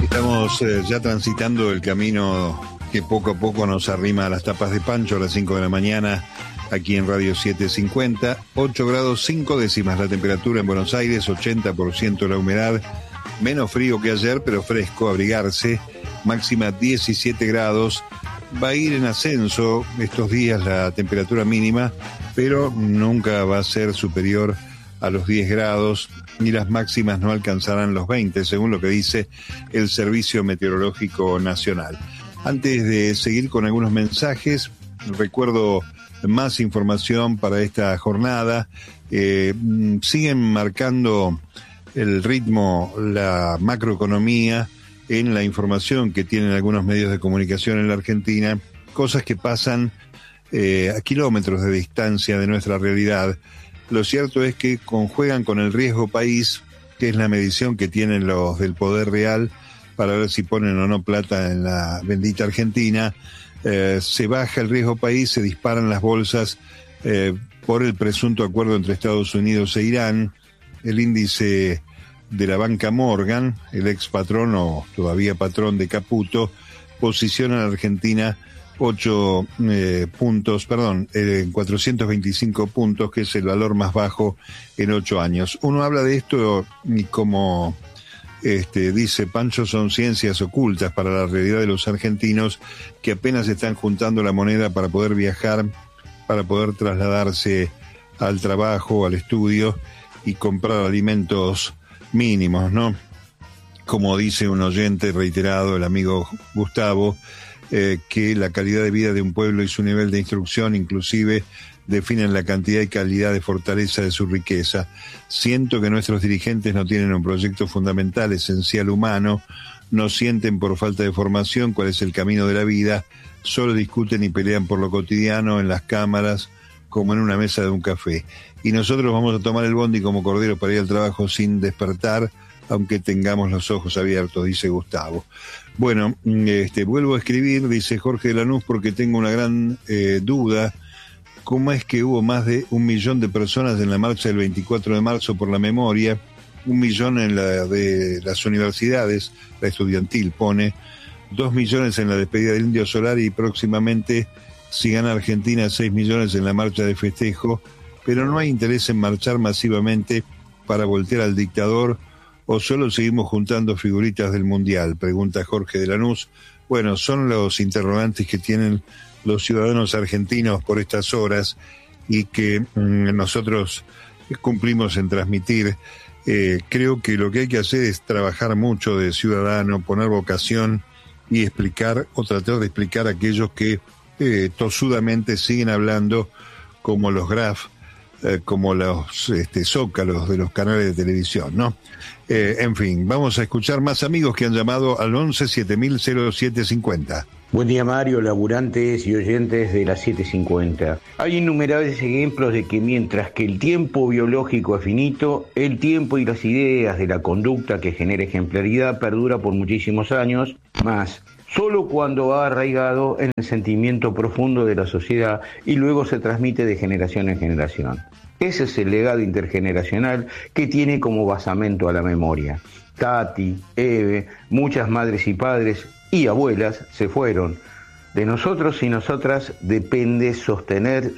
Estamos ya transitando el camino que poco a poco nos arrima a las tapas de Pancho a las 5 de la mañana, aquí en Radio 750, 8 grados 5 décimas la temperatura en Buenos Aires, 80% la humedad, menos frío que ayer, pero fresco, abrigarse, máxima 17 grados, va a ir en ascenso estos días la temperatura mínima, pero nunca va a ser superior a los 10 grados, y las máximas no alcanzarán los 20, según lo que dice el Servicio Meteorológico Nacional. Antes de seguir con algunos mensajes, recuerdo más información para esta jornada. Siguen marcando el ritmo la macroeconomía en la información que tienen algunos medios de comunicación en la Argentina, cosas que pasan a kilómetros de distancia de nuestra realidad. Lo cierto es que conjuegan con el riesgo país, que es la medición que tienen los del poder real para ver si ponen o no plata en la bendita Argentina. Se baja el riesgo país, se disparan las bolsas por el presunto acuerdo entre Estados Unidos e Irán. El índice de la banca Morgan, el ex patrón o todavía patrón de Caputo, posiciona a la Argentina 425 puntos, que es el valor más bajo en 8 años. Uno habla de esto y como dice Pancho, son ciencias ocultas para la realidad de los argentinos que apenas están juntando la moneda para poder viajar, para poder trasladarse al trabajo, al estudio y comprar alimentos mínimos, ¿no? Como dice un oyente reiterado, el amigo Gustavo, que la calidad de vida de un pueblo y su nivel de instrucción inclusive definen la cantidad y calidad de fortaleza de su riqueza. Siento que nuestros dirigentes no tienen un proyecto fundamental, esencial humano, no sienten por falta de formación cuál es el camino de la vida, solo discuten y pelean por lo cotidiano en las cámaras como en una mesa de un café. Y nosotros vamos a tomar el bondi como cordero para ir al trabajo sin despertar, aunque tengamos los ojos abiertos, dice Gustavo. Bueno, vuelvo a escribir, dice Jorge de Lanús, porque tengo una gran duda. ¿Cómo es que hubo más de 1 millón de personas en la marcha del 24 de marzo por la memoria? 1 millón en la de las universidades, la estudiantil pone, 2 millones en la despedida del Indio Solar y próximamente, si gana Argentina, 6 millones en la marcha de festejo, pero no hay interés en marchar masivamente para voltear al dictador, ¿o solo seguimos juntando figuritas del Mundial?, pregunta Jorge de Lanús. Bueno, son los interrogantes que tienen los ciudadanos argentinos por estas horas y que nosotros cumplimos en transmitir. Creo que lo que hay que hacer es trabajar mucho de ciudadano, poner vocación y explicar o tratar de explicar a aquellos que tosudamente siguen hablando, como los Graf, como los zócalos de los canales de televisión, ¿no? En fin, vamos a escuchar más amigos que han llamado al 11-7000-0750. Buen día, Mario, laburantes y oyentes de la 750. Hay innumerables ejemplos de que mientras que el tiempo biológico es finito, el tiempo y las ideas de la conducta que genera ejemplaridad perdura por muchísimos años más, solo cuando va arraigado en el sentimiento profundo de la sociedad y luego se transmite de generación en generación. Ese es el legado intergeneracional que tiene como basamento a la memoria. Tati, Eve, muchas madres y padres y abuelas se fueron. De nosotros y nosotras depende sostener